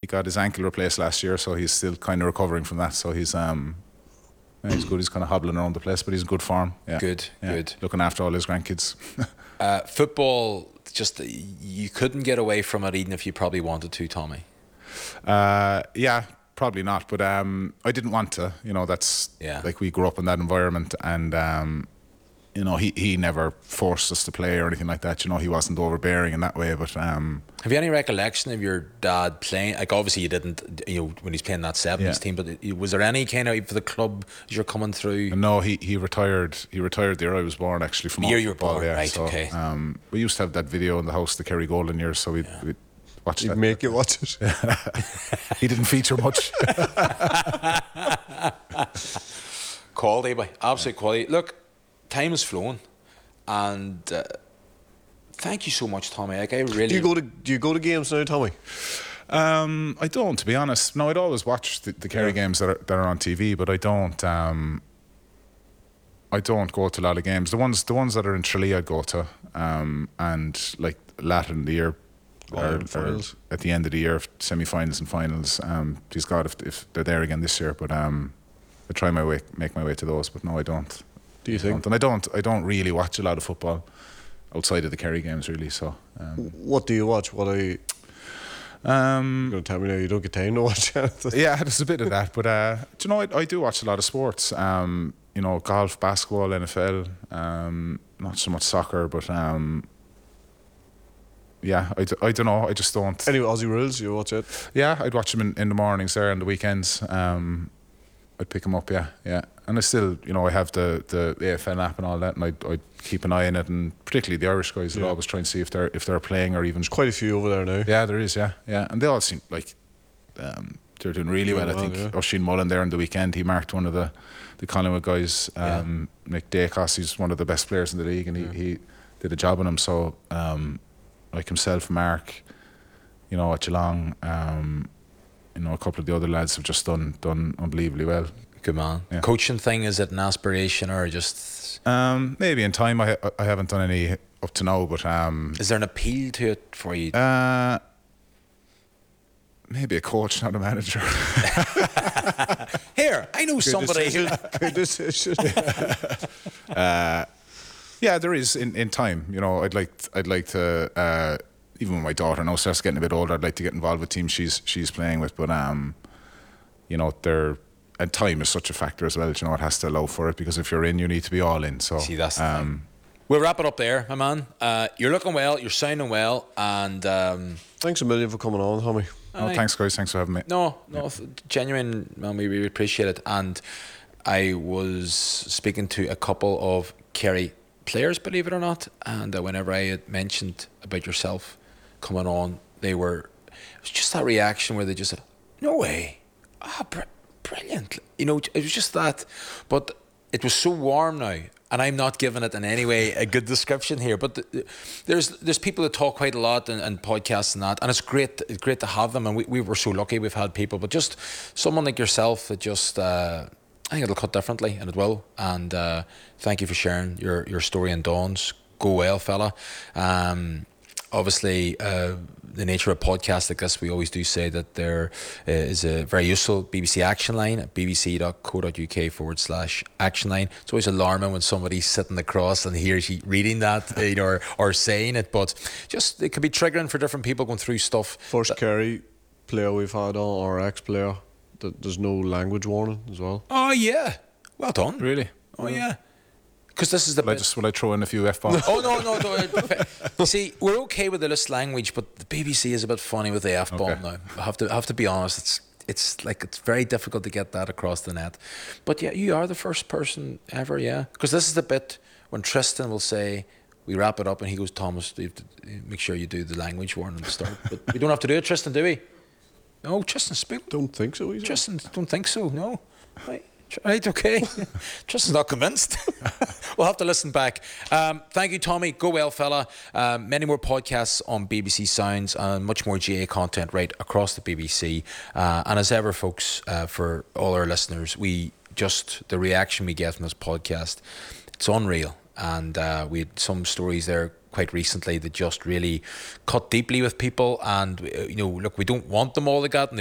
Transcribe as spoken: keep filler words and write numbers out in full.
got his ankle replaced last year, so he's still kind of recovering from that. So he's um, yeah, he's good. He's kind of hobbling around the place, but he's in good form. Yeah. Good, yeah. good. Looking after all his grandkids. uh, football, just you couldn't get away from it even if you probably wanted to, Tommy. Uh, yeah, probably not. But um, I didn't want to. You know, that's yeah. like we grew up in that environment, and um, you know, he, he never forced us to play or anything like that. You know, he wasn't overbearing in that way. But um, have you any recollection of your dad playing? Like, obviously you didn't, you know, when he's playing that sevens yeah. team. But was there any kind of for the club as you're coming through? No, he, he retired. He retired the year I was born, actually. From the year you were born, yeah. right? So, okay. Um, we used to have that video in the house, the Kerry Golden years. So we yeah. we watch He'd that. make you watch it. He didn't feature much. Quality, boy, absolute yeah. quality. Look, time is flowing. And uh, thank you so much, Tommy. Like, I really. Do you go to Do you go to games now, Tommy? Um, I don't, to be honest. No, I'd always watch the, the Kerry yeah. games that are that are on T V, but I don't. Um, I don't go to a lot of games. The ones the ones that are in Tralee, I'd go to. Um, and like later in the year, or, or at the end of the year, semi-finals and finals. Um, please God, if if they're there again this year, but um, I try my way, make my way to those. But no, I don't. Do you think? And I don't, I don't really watch a lot of football outside of the Kerry games, really. So, um, what do you watch? What are you? Um, You're gonna tell me now you don't get time to watch anything? Yeah, there's a bit of that, but uh, do you know, I, I do watch a lot of sports. Um, you know, golf, basketball, N F L. Um, not so much soccer, but um, yeah, I, d- I don't know. I just don't. Anyway, Aussie Rules, you watch it? Yeah, I'd watch them in, in the mornings there and the weekends. Um, I'd pick them up, yeah, yeah. And I still, you know, I have the, the A F L app and all that, and I'd, I'd keep an eye on it, and particularly the Irish guys would yeah. always try and see if they're if they're playing or even. There's quite a few over there now. Yeah, there is, yeah, yeah, and they all seem like um, they're doing really well. well. I think yeah. Oisin Mullen there on the weekend, he marked one of the the Collingwood guys. Um, yeah. Nick Dacos, he's one of the best players in the league, and he, yeah. he did a job on him. So, um, like himself, Mark, you know, at Geelong, um, you know, a couple of the other lads have just done done unbelievably well. Good man. Yeah. Coaching thing, is it an aspiration or just? Um, maybe in time. I I haven't done any up to now, but um, is there an appeal to it for you? Uh, maybe a coach, not a manager. Here, I know Good somebody. Decision. Good decision. uh, yeah, there is in, in time. You know, I'd like I'd like to. Uh, even when my daughter now starts getting a bit older, I'd like to get involved with teams she's she's playing with. But um, you know, they're. And time is such a factor as well. You know, it has to allow for it, because if you're in, you need to be all in. So, see, that's the um, thing. We'll wrap it up there, my man. Uh, you're looking well, you're sounding well, and um, thanks a million for coming on, Tommy. Oh, I, thanks, guys. Thanks for having me. No, no, yeah. genuine, man. We really appreciate it. And I was speaking to a couple of Kerry players, believe it or not, and uh, whenever I had mentioned about yourself coming on, they were. It was just that reaction where they just said, "No way, ah, br- brilliant." You know, it was just that, but it was so warm now, and I'm not giving it in any way a good description here, but the, the, there's there's people that talk quite a lot and, and podcasts and that, and it's great it's great to have them, and we, we were so lucky we've had people, but just someone like yourself that just uh, I think it'll cut differently, and it will, and uh, thank you for sharing your, your story and Dawn's. Go well, fella. Um, Obviously, uh, the nature of a podcast like this, we always do say that there uh, is a very useful B B C action line at bbc.co.uk forward slash action line. It's always alarming when somebody's sitting across and hears you reading that, you know, or, or saying it, but just it could be triggering for different people going through stuff. First Kerry player we've had on, our ex-player, there's no language warning as well. Oh, yeah. Well done. Really? Oh, yeah. Because this is the will I just will I throw in a few F-bombs? Oh no no no! See, we're okay with the list language, but the B B C is a bit funny with the F-bomb okay. now. I have to I have to be honest. It's it's like it's very difficult to get that across the net. But yeah, you are the first person ever. Yeah, because this is the bit when Tristan will say we wrap it up, and he goes, Thomas, you have to make sure you do the language warning at the start. But we don't have to do it, Tristan, do we? No, Tristan, speak. Don't think so. Either. Tristan, don't think so. No. Right. Right, okay. Tristan's not convinced. We'll have to listen back. Um, thank you, Tommy. Go well, fella. Um, many more podcasts on B B C Sounds and much more G A content right across the B B C. Uh, and as ever, folks, uh, for all our listeners, we just, the reaction we get from this podcast, it's unreal. And uh, we had some stories there quite recently that just really cut deeply with people. And, you know, look, we don't want them all to get, and